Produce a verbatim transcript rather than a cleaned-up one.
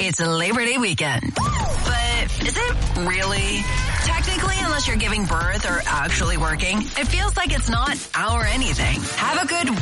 it's Labor Day weekend. But is it really? Technically, unless you're giving birth or actually working, it feels like it's not our anything. Have a good